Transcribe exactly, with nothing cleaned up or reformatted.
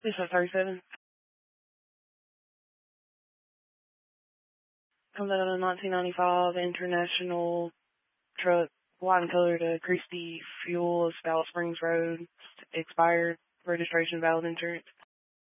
This is thirty-seven. Comes out of a nineteen ninety-five International truck, white and colored, uh, Christie Fuel, Spal Springs Road, expired, registration, valid insurance.